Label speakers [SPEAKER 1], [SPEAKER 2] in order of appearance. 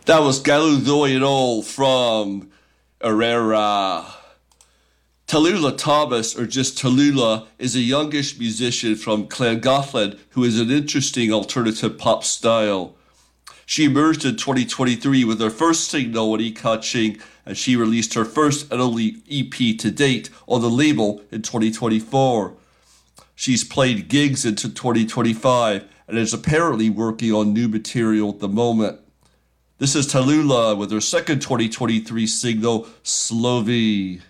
[SPEAKER 1] That was Galudoidal from Herrera. Tallulah Thomas, or just Tallulah, is a youngish musician from Llangollen who is an interesting alternative pop style. She emerged in 2023 with her first single on Catching, and she released her first and only EP to date on the label in 2024. She's played gigs into 2025 and is apparently working on new material at the moment. This is Tallulah with her second 2023 single, Slovy.